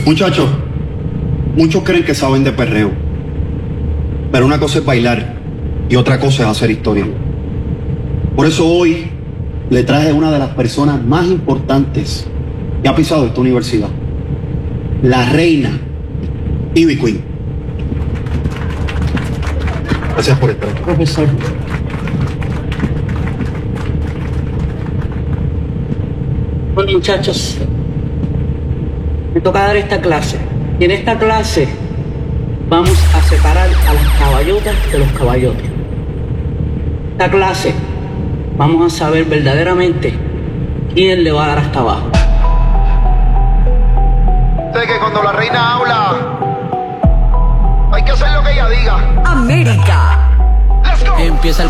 Muchachos, muchos creen que saben de perreo, pero una cosa es bailar y otra cosa es hacer historia. Por eso hoy le traje una de las personas más importantes que ha pisado esta universidad, la reina Ivy Queen. Gracias por estar aquí, profesor. Bueno, muchachos, me toca dar esta clase. Y en esta clase vamos a separar a las caballotas de los caballotes. Esta clase vamos a saber verdaderamente quién le va a dar hasta abajo. Sé que cuando la reina habla, hay que hacer lo que ella diga. América. Let's go. Empieza el